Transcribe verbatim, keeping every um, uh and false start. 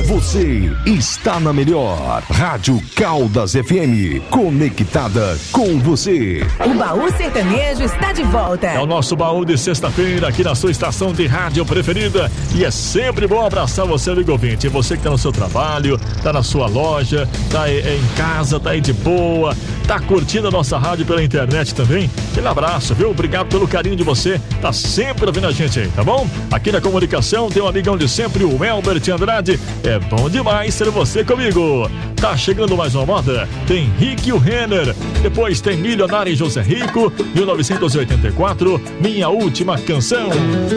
Você está na melhor Rádio Caldas F M, conectada com você. O Baú Sertanejo está de volta. É o nosso baú de sexta-feira aqui na sua estação de rádio preferida. E é sempre bom abraçar você, amigo ouvinte. Você que tá no seu trabalho, tá na sua loja, tá em casa, tá aí de boa, tá curtindo a nossa rádio pela internet também. Aquele abraço, viu? Obrigado pelo carinho de você. Tá sempre ouvindo a gente aí, tá bom? Aqui na comunicação tem um amigão de sempre, o Elbert Andrade. É bom demais ser você comigo. Tá chegando mais uma moda? Tem Rick e o Renner. Depois tem Milionário e José Rico, mil novecentos e oitenta e quatro, Minha Última Canção.